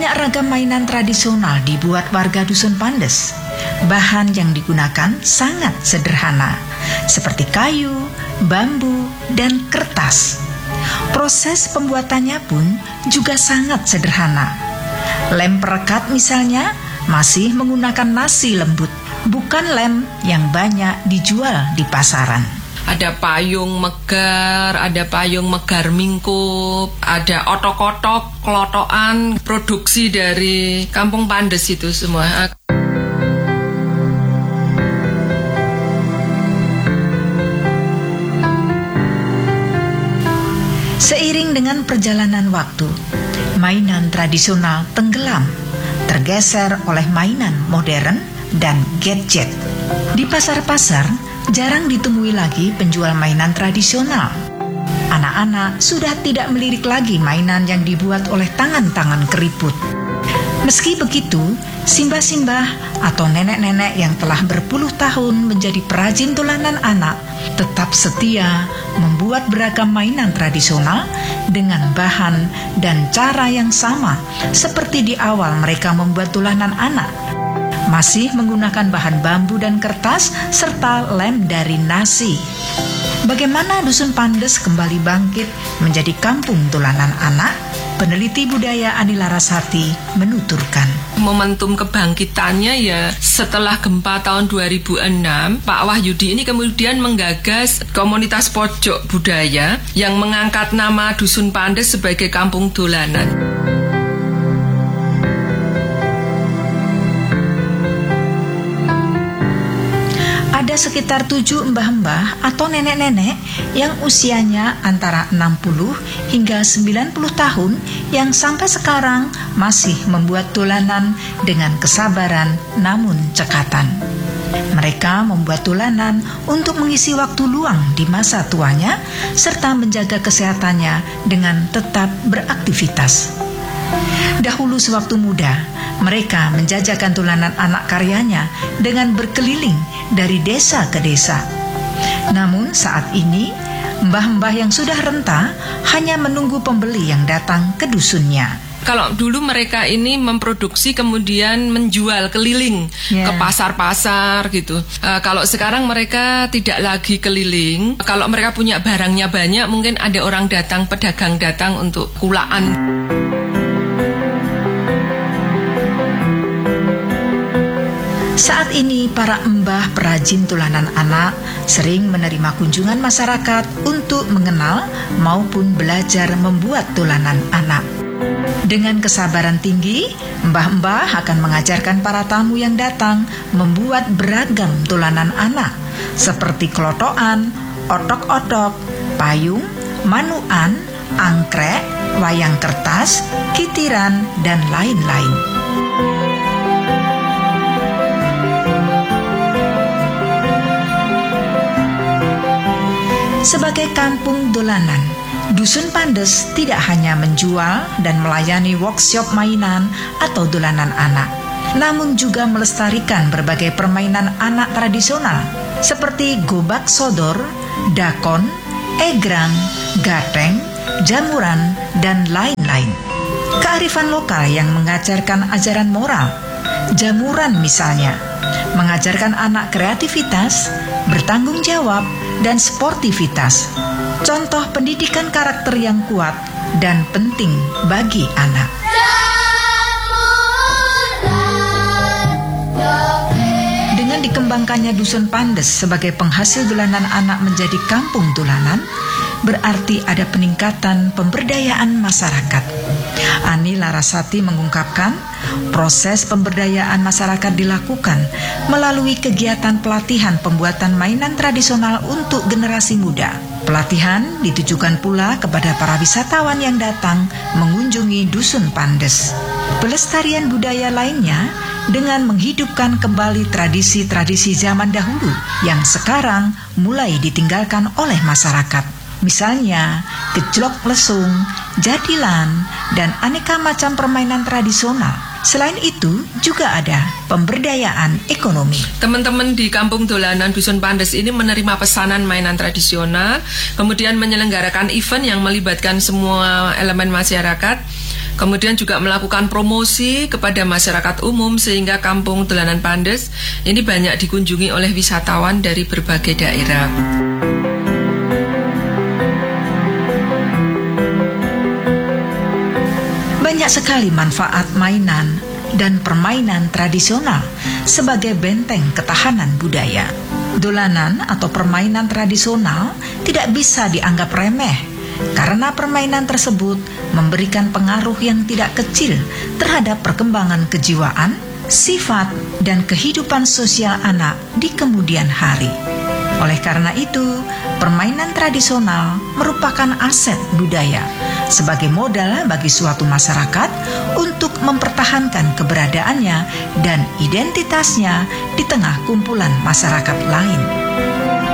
Banyak ragam mainan tradisional dibuat warga Dusun Pandes. Bahan yang digunakan sangat sederhana, seperti kayu, bambu, dan kertas. Proses pembuatannya pun juga sangat sederhana. Lem perekat misalnya masih menggunakan nasi lembut, bukan lem yang banyak dijual di pasaran. Ada payung megar, ada payung megar mingkup, ada otok-otok, kelotokan, produksi dari Kampung Pandes itu semua. Seiring dengan perjalanan waktu, mainan tradisional tenggelam, tergeser oleh mainan modern dan gadget. Di pasar-pasar, jarang ditemui lagi penjual mainan tradisional. Anak-anak sudah tidak melirik lagi mainan yang dibuat oleh tangan-tangan keriput. Meski begitu, simbah-simbah atau nenek-nenek yang telah berpuluh tahun menjadi perajin dolanan anak tetap setia membuat beragam mainan tradisional dengan bahan dan cara yang sama seperti di awal mereka membuat dolanan anak. Masih menggunakan bahan bambu dan kertas serta lem dari nasi. Bagaimana Dusun Pandes kembali bangkit menjadi kampung dolanan anak? Peneliti budaya Ani Larasati menuturkan. Momentum kebangkitannya ya setelah gempa tahun 2006, Pak Wahyudi ini kemudian menggagas komunitas pojok budaya yang mengangkat nama Dusun Pandes sebagai kampung dolanan. Ada sekitar 7 mbah-mbah atau nenek-nenek yang usianya antara 60 hingga 90 tahun yang sampai sekarang masih membuat dolanan dengan kesabaran namun cekatan. Mereka membuat dolanan untuk mengisi waktu luang di masa tuanya serta menjaga kesehatannya dengan tetap beraktivitas. Dahulu sewaktu muda, mereka menjajakan dolanan anak karyanya dengan berkeliling dari desa ke desa. Namun saat ini, mbah-mbah yang sudah renta hanya menunggu pembeli yang datang ke dusunnya. Kalau dulu mereka ini memproduksi kemudian menjual keliling ke pasar-pasar gitu. Kalau sekarang mereka tidak lagi keliling. Kalau mereka punya barangnya banyak, mungkin ada orang datang, pedagang datang untuk kulaan. Saat ini para embah perajin dolanan anak sering menerima kunjungan masyarakat untuk mengenal maupun belajar membuat dolanan anak. Dengan kesabaran tinggi, mbah-mbah akan mengajarkan para tamu yang datang membuat beragam dolanan anak seperti kelotokan, otok-otok, payung, manuan, angkrek, wayang kertas, kitiran, dan lain-lain. Sebagai kampung dolanan, Dusun Pandes tidak hanya menjual dan melayani workshop mainan atau dolanan anak, namun juga melestarikan berbagai permainan anak tradisional seperti gobak sodor, dakon, egrang, gateng, jamuran, dan lain-lain. Kearifan lokal yang mengajarkan ajaran moral, jamuran misalnya, mengajarkan anak kreativitas, bertanggung jawab, dan sportivitas. Contoh pendidikan karakter yang kuat dan penting bagi anak. Dengan dikembangkannya Dusun Pandes sebagai penghasil dolanan anak menjadi kampung dolanan, berarti ada peningkatan pemberdayaan masyarakat. Ani Larasati mengungkapkan, proses pemberdayaan masyarakat dilakukan melalui kegiatan pelatihan pembuatan mainan tradisional untuk generasi muda. Pelatihan ditujukan pula kepada para wisatawan yang datang mengunjungi Dusun Pandes. Pelestarian budaya lainnya dengan menghidupkan kembali tradisi-tradisi zaman dahulu yang sekarang mulai ditinggalkan oleh masyarakat. Misalnya, gejlok lesung, jadilan, dan aneka macam permainan tradisional. Selain itu, juga ada pemberdayaan ekonomi. Teman-teman di Kampung Dolanan Dusun Pandes ini menerima pesanan mainan tradisional, kemudian menyelenggarakan event yang melibatkan semua elemen masyarakat. Kemudian juga melakukan promosi kepada masyarakat umum sehingga Kampung Dolanan Pandes ini banyak dikunjungi oleh wisatawan dari berbagai daerah. Banyak sekali manfaat mainan dan permainan tradisional sebagai benteng ketahanan budaya. Dolanan atau permainan tradisional tidak bisa dianggap remeh karena permainan tersebut memberikan pengaruh yang tidak kecil terhadap perkembangan kejiwaan, sifat, dan kehidupan sosial anak di kemudian hari. Oleh karena itu, permainan tradisional merupakan aset budaya sebagai modal bagi suatu masyarakat untuk mempertahankan keberadaannya dan identitasnya di tengah kumpulan masyarakat lain.